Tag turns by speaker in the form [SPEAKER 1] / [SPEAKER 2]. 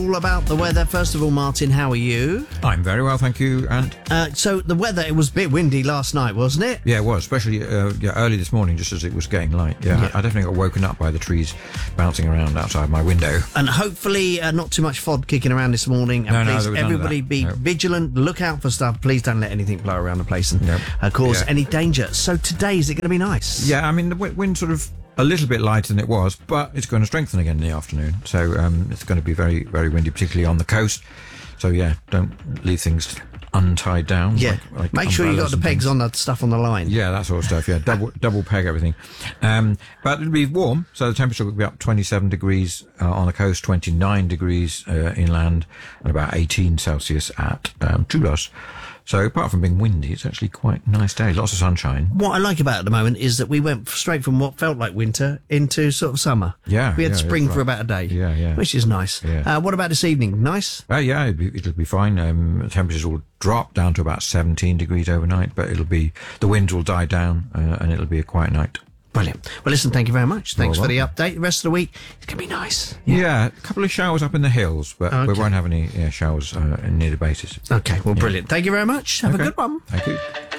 [SPEAKER 1] All about the weather. First of all, Martin, how are you?
[SPEAKER 2] I'm very well, thank you. And
[SPEAKER 1] So the weather, it was a bit windy last night, wasn't it?
[SPEAKER 2] yeah, it was, especially early this morning, just as it was getting light. Yeah. I definitely got woken up by the trees bouncing around outside my window.
[SPEAKER 1] And hopefully not too much fod kicking around this morning. And
[SPEAKER 2] No,
[SPEAKER 1] please,
[SPEAKER 2] there was none of
[SPEAKER 1] everybody
[SPEAKER 2] that.
[SPEAKER 1] be
[SPEAKER 2] No.
[SPEAKER 1] vigilant, look out for stuff. Please don't let anything blow around the place and
[SPEAKER 2] Yep.
[SPEAKER 1] cause
[SPEAKER 2] Yeah.
[SPEAKER 1] any danger. So today, is it going to be nice?
[SPEAKER 2] Yeah, I mean, the wind sort of a little bit lighter than it was, but it's going to strengthen again in the afternoon. So it's going to be very, very windy, particularly on the coast. So yeah, don't leave things untied down.
[SPEAKER 1] Yeah.
[SPEAKER 2] like
[SPEAKER 1] Make sure you got
[SPEAKER 2] umbrellas
[SPEAKER 1] the
[SPEAKER 2] and
[SPEAKER 1] pegs
[SPEAKER 2] things.
[SPEAKER 1] on the stuff on the line.
[SPEAKER 2] Yeah, that sort of stuff. Yeah, double peg everything. But it'll be warm, so the temperature will be up 27 degrees on the coast, 29 degrees inland, and about 18 Celsius at Toulouse. So apart from being windy, it's actually quite a nice day. Lots of sunshine.
[SPEAKER 1] What I like about it at the moment is that we went straight from what felt like winter into sort of summer.
[SPEAKER 2] Yeah,
[SPEAKER 1] We had
[SPEAKER 2] yeah,
[SPEAKER 1] spring
[SPEAKER 2] that's
[SPEAKER 1] for
[SPEAKER 2] right.
[SPEAKER 1] about a day.
[SPEAKER 2] Yeah, yeah.
[SPEAKER 1] Which is nice.
[SPEAKER 2] Yeah.
[SPEAKER 1] What about this evening? Nice?
[SPEAKER 2] Yeah, it'll be fine. The temperatures will drop down to about 17 degrees overnight, but the winds will die down and it'll be a quiet night.
[SPEAKER 1] Brilliant. Well, listen, thank you very much. Thanks for the
[SPEAKER 2] welcome.
[SPEAKER 1] update. The rest of the week, it's going to be nice.
[SPEAKER 2] Yeah, a couple of showers up in the hills, but we
[SPEAKER 1] Okay.
[SPEAKER 2] won't have any showers near the bases.
[SPEAKER 1] Okay, well, brilliant. Thank you very much. Have a
[SPEAKER 2] Okay.
[SPEAKER 1] good one.
[SPEAKER 2] Thank you.